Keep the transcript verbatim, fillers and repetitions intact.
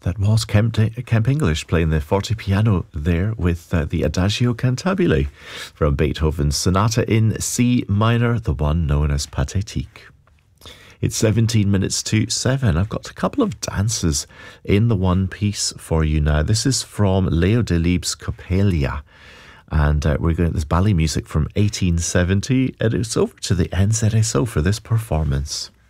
That was Kemp, Kemp English playing the fortepiano there with uh, the Adagio Cantabile from Beethoven's Sonata in C minor, the one known as Pathétique. It's seventeen minutes to seven. I've got a couple of dances in the one piece for you now. This is from Leo Delibes' Coppelia. And uh, we're going this ballet music from eighteen seventy. And it's over to the N Z S O for this performance.